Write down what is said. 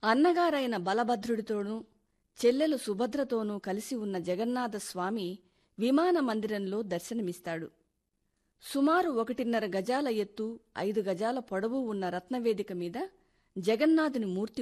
అన్నగారైన బలభద్రుడితోనూ చెల్లెలు సుభద్రతోనూ కలిసి ఉన్న జగన్నాథస్వామి విమాన మందిరంలో దర్శనమిస్తాడు. సుమారు 1.5 గజాల ఎత్తు 5 గజాల పొడవు ఉన్న రత్నవేదిక మీద జగన్నాథుని మూర్తి